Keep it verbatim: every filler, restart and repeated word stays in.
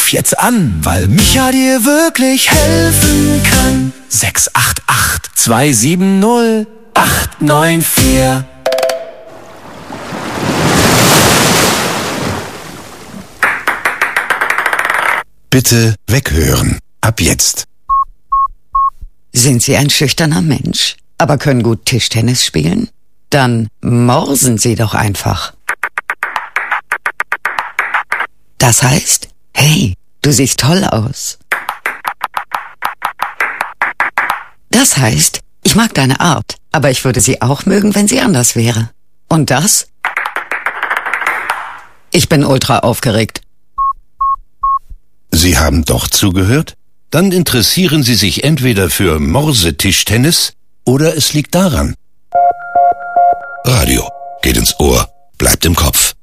Ruf jetzt an, weil Micha dir wirklich helfen kann. sechs acht acht, zwei sieben null, acht neun vier. Bitte weghören. Ab jetzt. Sind Sie ein schüchterner Mensch, aber können gut Tischtennis spielen? Dann morsen Sie doch einfach. Das heißt, hey, du siehst toll aus. Das heißt, ich mag deine Art, aber ich würde sie auch mögen, wenn sie anders wäre. Und das? Ich bin ultra aufgeregt. Sie haben doch zugehört? Dann interessieren Sie sich entweder für Morsetischtennis oder es liegt daran. Radio geht ins Ohr, bleibt im Kopf.